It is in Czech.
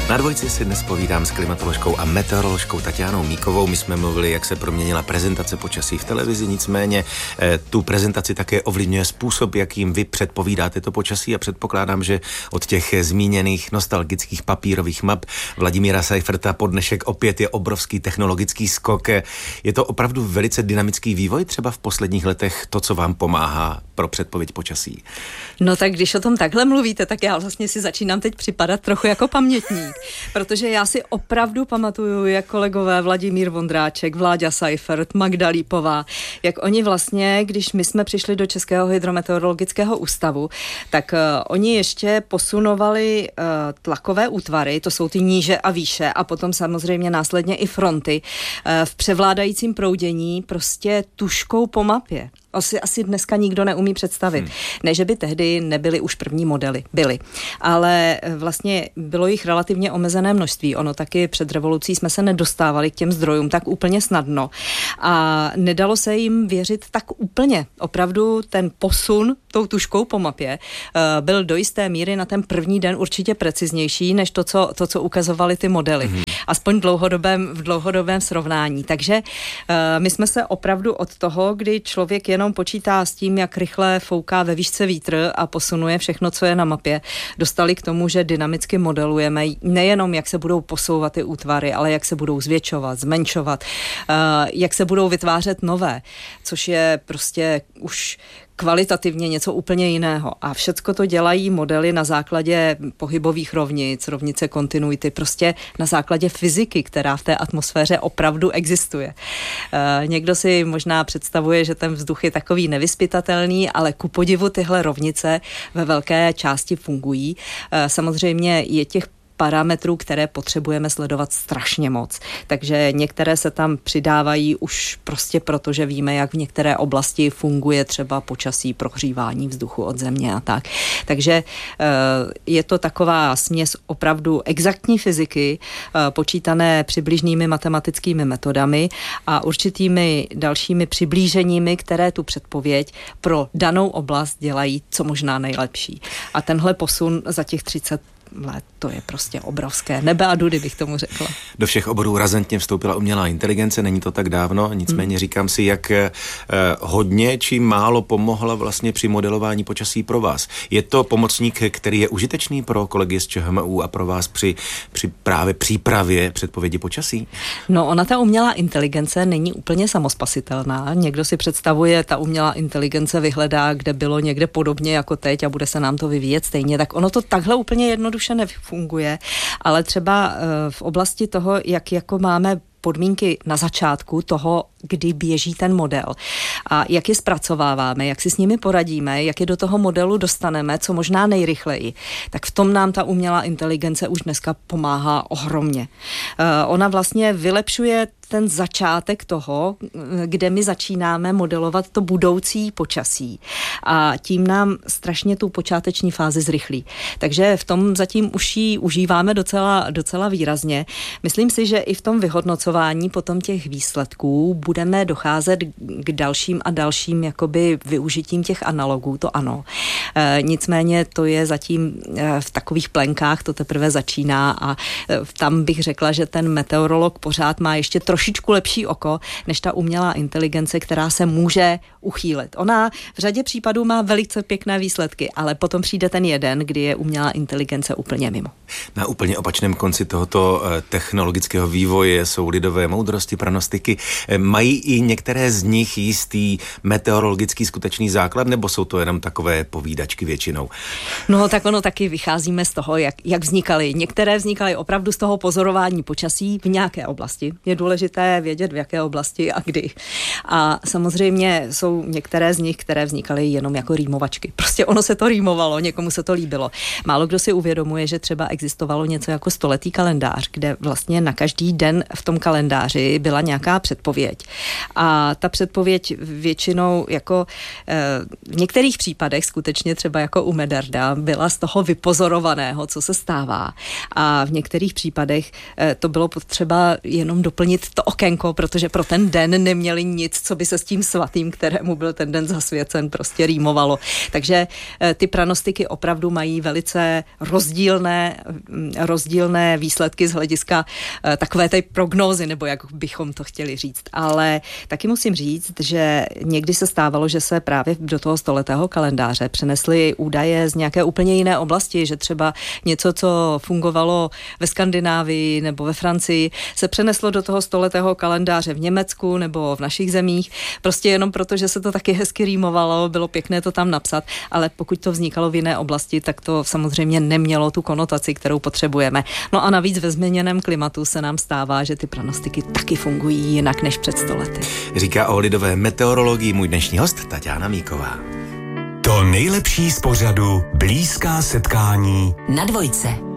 Na dvojci si dnes povídám s klimatoložkou a meteoroložkou Taťánou Míkovou. My jsme mluvili, jak se proměnila prezentace počasí v televizi, nicméně tu prezentaci také ovlivňuje způsob, jakým vy předpovídáte to počasí a předpokládám, že od těch zmíněných nostalgických papírových map Vladimíra Seiferta po dnešek opět je obrovský technologický skok. Je to opravdu velice dynamický vývoj třeba v posledních letech, to, co vám pomáhá pro předpověď počasí? No tak když o tom takhle mluvíte, tak já vlastně si začínám teď připadat trochu jako pamětník, protože já si opravdu pamatuju, jak kolegové Vladimír Vondráček, Vláďa Seifert, Magda Lípová, jak oni vlastně, když my jsme přišli do Českého hydrometeorologického ústavu, tak oni ještě posunovali tlakové útvary, to jsou ty níže a výše a potom samozřejmě následně i fronty v převládajícím proudění prostě tužkou po mapě. Asi dneska nikdo neumí představit. Ne, že by tehdy nebyly už první modely. Byly. Ale vlastně bylo jich relativně omezené množství. Ono taky před revolucí jsme se nedostávali k těm zdrojům tak úplně snadno. A nedalo se jim věřit tak úplně. Opravdu ten posun tou tužkou po mapě byl do jisté míry na ten první den určitě preciznější, než to, co ukazovaly ty modely. Aspoň v dlouhodobém srovnání. Takže my jsme se opravdu od toho, kdy člověk jenom počítá s tím, jak rychle fouká ve výšce vítr a posunuje všechno, co je na mapě, dostali k tomu, že dynamicky modelujeme nejenom, jak se budou posouvat ty útvary, ale jak se budou zvětšovat, zmenšovat, jak se budou vytvářet nové, což je prostě už kvalitativně něco úplně jiného. A všecko to dělají modely na základě pohybových rovnic, rovnice kontinuity, prostě na základě fyziky, která v té atmosféře opravdu existuje. Někdo si možná představuje, že ten vzduch je takový nevyzpytatelný, ale ku podivu tyhle rovnice ve velké části fungují. Samozřejmě je těch parametrů, které potřebujeme sledovat strašně moc. Takže některé se tam přidávají už prostě proto, že víme, jak v některé oblasti funguje třeba počasí, prohřívání vzduchu od země a tak. Takže je to taková směs opravdu exaktní fyziky, počítané přibližnými matematickými metodami a určitými dalšími přiblíženími, které tu předpověď pro danou oblast dělají co možná nejlepší. A tenhle posun za těch 30 let, to je prostě obrovské. Nebe a dudy, bych tomu řekla. Do všech oborů razantně vstoupila umělá inteligence, není to tak dávno, nicméně říkám si, jak hodně či málo pomohla vlastně při modelování počasí pro vás. Je to pomocník, který je užitečný pro kolegy z ČHMÚ a pro vás při právě přípravě předpovědi počasí? No, ona ta umělá inteligence není úplně samospasitelná. Někdo si představuje, ta umělá inteligence vyhledá, kde bylo někde podobně jako teď a bude se nám to vyvíjet stejně. Tak ono to takhle úplně jednoduše nefunguje, ale třeba v oblasti toho, jak jako máme podmínky na začátku toho, kdy běží ten model a jak je zpracováváme, jak si s nimi poradíme, jak je do toho modelu dostaneme, co možná nejrychleji, tak v tom nám ta umělá inteligence už dneska pomáhá ohromně. Ona vlastně vylepšuje ten začátek toho, kde my začínáme modelovat to budoucí počasí a tím nám strašně tu počáteční fázi zrychlí. Takže v tom zatím už ji užíváme docela výrazně. Myslím si, že i v tom vyhodnocování potom těch výsledků budeme docházet k dalším a dalším jakoby využitím těch analogů, to ano. Nicméně to je zatím v takových plenkách, to teprve začíná a tam bych řekla, že ten meteorolog pořád má ještě trošičku lepší oko, než ta umělá inteligence, která se může uchýlit. Ona v řadě případů má velice pěkné výsledky, ale potom přijde ten jeden, kdy je umělá inteligence úplně mimo. Na úplně opačném konci tohoto technologického vývoje jsou lidové moudrosti, pranostiky. Mají i některé z nich jistý meteorologický skutečný základ, nebo jsou to jenom takové povídačky většinou? No, tak ono taky vycházíme z toho, jak vznikaly. Některé vznikaly opravdu z toho pozorování počasí v nějaké oblasti. Je důležité vědět, v jaké oblasti a kdy. A samozřejmě jsou některé z nich, které vznikaly jenom jako rýmovačky. Prostě ono se to rýmovalo, někomu se to líbilo. Málo kdo si uvědomuje, že třeba existovalo něco jako stoletý kalendář, kde vlastně na každý den v tom kalendáři byla nějaká předpověď. A ta předpověď většinou jako v některých případech skutečně třeba jako u Medarda byla z toho vypozorovaného, co se stává. A v některých případech to bylo potřeba jenom doplnit to okénko, protože pro ten den neměli nic, co by se s tím svatým, kterému byl ten den zasvěcen, prostě rýmovalo. Takže ty pranostiky opravdu mají velice rozdílné výsledky z hlediska takové té prognózy, nebo jak bychom to chtěli říct. Ale taky musím říct, že někdy se stávalo, že se právě do toho stoletého kalendáře přenesly údaje z nějaké úplně jiné oblasti, že třeba něco, co fungovalo ve Skandinávii nebo ve Francii, se přeneslo do toho stoletého kalendáře v Německu nebo v našich zemích, prostě jenom proto, že se to taky hezky rýmovalo, bylo pěkné to tam napsat, ale pokud to vznikalo v jiné oblasti, tak to samozřejmě nemělo tu konotaci, kterou potřebujeme. No a navíc ve změněném klimatu se nám stává, že ty pranostiky taky fungují jinak než před 100 lety. Říká o lidové meteorologii můj dnešní host Taťána Míková. To nejlepší z pořadu Blízká setkání na Dvojce.